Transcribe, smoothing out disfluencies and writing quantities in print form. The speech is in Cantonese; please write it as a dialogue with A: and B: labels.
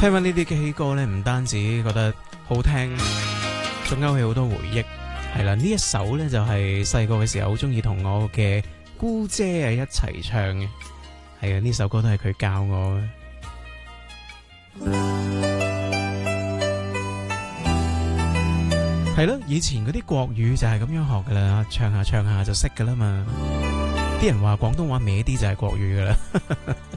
A: 聽翻呢啲嘅歌咧，唔單止覺得好聽，仲勾起好多回憶。係啦，呢一首咧就係細個嘅時候好中意同我嘅姑姐啊一齊唱嘅。係啊，呢首歌都係佢教我嘅。係咯，以前嗰啲國語就係咁樣學噶啦，唱下唱下就識噶啦嘛。啲人話廣東話歪啲就係國語噶啦。